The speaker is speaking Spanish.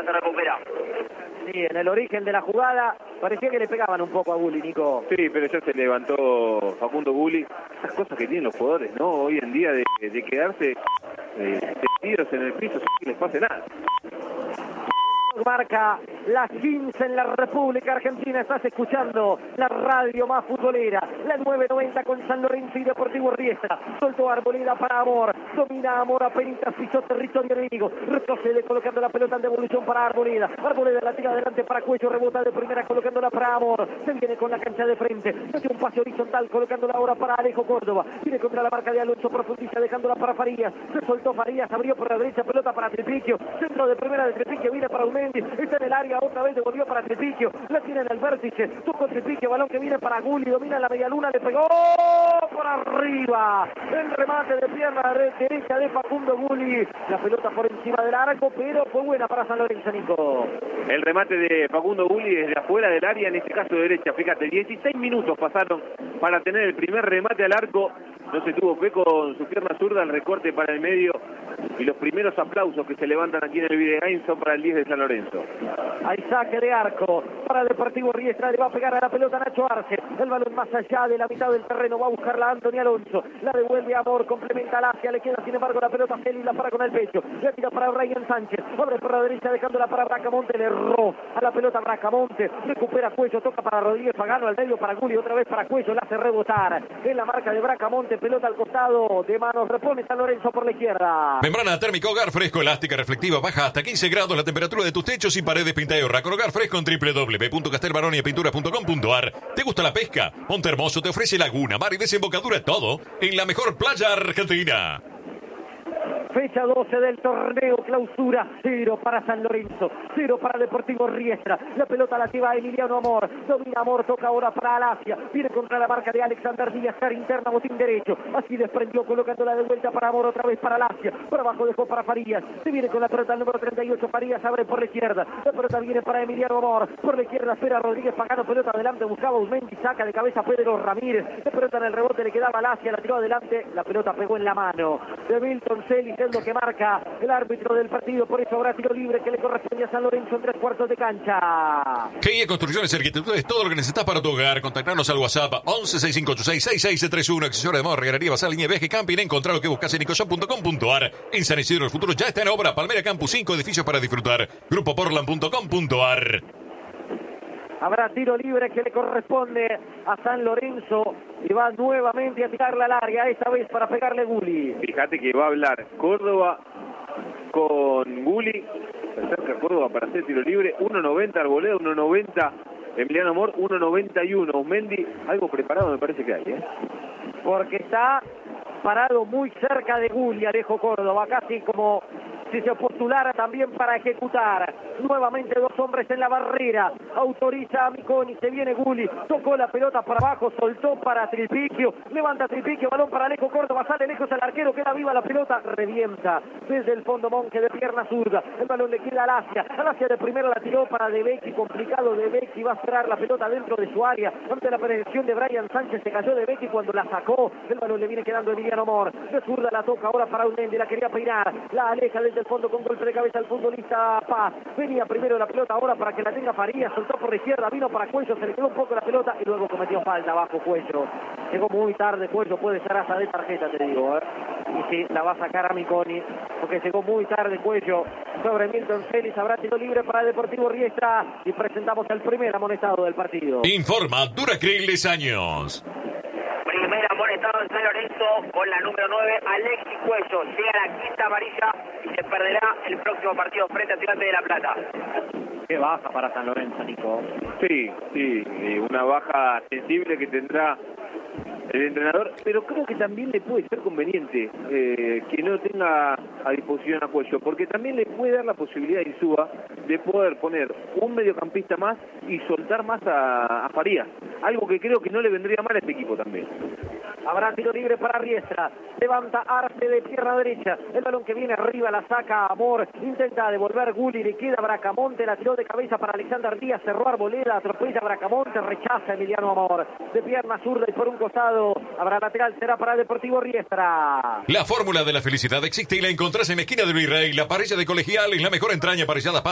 pelota se recupera. Sí, en el origen de la jugada parecía que le pegaban un poco a Gulli, Nico. Sí, pero ya se levantó Facundo Gulli. Esas cosas que tienen los jugadores, ¿no? Hoy en día de quedarse tendidos en el piso sin que les pase nada. Marca las 15 en la República Argentina. Estás escuchando la radio más futbolera, la 990 con San Lorenzo y Deportivo Riestra. Soltó Arboleda para Amor, domina Amor, apenas pisó territorio enemigo, retrocede colocando la pelota en devolución para Arboleda. Arboleda la tira adelante para Cuello, rebota de primera colocándola para Amor, se viene con la cancha de frente, mete un pase horizontal colocándola ahora para Alejo Córdoba, viene contra la marca de Alonso, profundiza dejándola para Farías, se soltó Farías, abrió por la derecha, pelota para Tripiquio, centro de primera de Tripiquio, viene para Umendi, está en el área, otra vez devolvió para Tripiquio, la tiene en el vértice, tocó Tripiquio, balón que viene para Gulli, domina la medialuna, le pegó por arriba, el remate de pierna derecha de Facundo Gulli, la pelota por encima del arco, pero fue buena para San Lorenzo, Nico. El remate de Facundo Gulli desde afuera del área, en este caso de derecha, fíjate, 16 minutos pasaron para tener el primer remate al arco, no se tuvo fe con su pierna zurda, el recorte para el medio y los primeros aplausos que se levantan aquí en el Videgain son para el 10 de San Lorenzo. Hay saque de arco para Deportivo Riestra, le va a pegar a la pelota Nacho Arce, el balón más allá de la mitad del terreno, va a buscarla Antonio Alonso, la devuelve a Amor, complementa al Asia, le queda sin embargo la pelota a Feli, la para con el pecho, le tira para Brian Sánchez, abre por la derecha dejándola para Bracamonte, le erró a la pelota Bracamonte, recupera Cuello, toca para Rodríguez Pagano, al medio para Gulli, otra vez para Cuello, la hace rebotar, en la marca de Bracamonte, pelota al costado de manos, repone San Lorenzo por la izquierda. Membrana térmica Hogar Fresco, elástica, reflectiva, baja hasta 15 grados la temperatura de tus techos y paredes Pintaherra. Con Hogar Fresco en www.castelbaroniapintura.com.ar. ¿Te gusta la pesca? Monte Hermoso te ofrece laguna, mar y desembocadura, todo en la mejor playa argentina. Fecha 12 del torneo clausura, 0 para San Lorenzo, 0 para Deportivo Riestra, la pelota la lleva Emiliano Amor, domina Amor, toca ahora para Alasia, viene contra la marca de Alexander Díaz, cara interna, botín derecho, así desprendió colocándola de vuelta para Amor, otra vez para Alasia, por abajo dejó para Farías, se viene con la pelota el número 38, Farías abre por la izquierda, la pelota viene para Emiliano Amor, por la izquierda espera Rodríguez Pagano, pelota adelante, buscaba Usmendi, saca de cabeza Pedro Ramírez, la pelota en el rebote le quedaba Alasia, la tiró adelante, la pelota pegó en la mano de Milton Celis, es lo que marca el árbitro del partido, por eso habrá tiro libre que le corresponde a San Lorenzo en 3/4 de cancha. GIE Construcciones y Arquitectura es todo lo que necesitas para tu hogar. Contactarnos al WhatsApp 11 6586 6631, accesorio de moda, regalería, basal, línea de viaje, camping. Encontrar lo que buscas en ecoshop.com.ar. En San Isidro, el futuro ya está en obra. Palmera Campus, 5 edificios para disfrutar. Grupoportland.com.ar. Habrá tiro libre que le corresponde a San Lorenzo y va nuevamente a tirarla al área, esta vez para pegarle Gulli. Fíjate que va a hablar Córdoba con Gulli, se acerca Córdoba para hacer tiro libre, 1.90 Arboleda, 1.90 Emiliano Amor, 1.91 Usmendi, algo preparado me parece que hay, porque está parado muy cerca de Gulli, Alejo Córdoba, casi como si se postulara también para ejecutar. Nuevamente dos hombres en la barrera, autoriza a Miconi, se viene Gulli, tocó la pelota para abajo, soltó para Tripiquio, levanta Tripiquio, balón para Alejo Córdoba, sale lejos el arquero, queda viva la pelota, revienta desde el fondo Monque de pierna zurda, el balón le queda a Alasia de primero la tiró para De Becchi, complicado De Becchi, va a cerrar la pelota dentro de su área, ante la penetración de Brian Sánchez, se cayó De Becchi cuando la sacó, el balón le viene quedando Emiliano Amor, de zurda la toca ahora para Umendi, la quería peinar, la aleja desde el fondo con golpe de cabeza al futbolista Paz, venía primero la pelota ahora para que la tenga Farías, soltó por la izquierda, vino para Cuello, se le quedó un poco la pelota y luego cometió falta bajo Cuello, llegó muy tarde Cuello, puede ser hasta de tarjeta te digo, y sí, la va a sacar a Miconi, porque llegó muy tarde Cuello sobre Milton Celis, habrá tiro libre para Deportivo Riestra y presentamos el primer amonestado del partido. Informa Duracril Años. Primer amonestado en San Lorenzo con la número 9, Alexis Cuello. Llega la quinta amarilla y se perderá el próximo partido frente a Estudiantes de La Plata. Qué baja para San Lorenzo, Nico. Sí, una baja sensible que tendrá el entrenador, pero creo que también le puede ser conveniente que no tenga a disposición a Cuello, porque también le puede dar la posibilidad a Insúa de poder poner un mediocampista más y soltar más a Farías, algo que creo que no le vendría mal a este equipo también. Habrá tiro libre para Riestra, levanta Arce de pierna derecha, el balón que viene arriba la saca Amor, intenta devolver Gulli, le queda Bracamonte, la tiró de cabeza para Alexander Díaz, cerró Arboleda, atropella Bracamonte, rechaza Emiliano Amor, de pierna zurda y por un costado, habrá lateral, será para Deportivo Riestra. La fórmula de la felicidad existe y la encontrás en la esquina del Virrey, la parrilla de Colegial, en la mejor entraña parrillada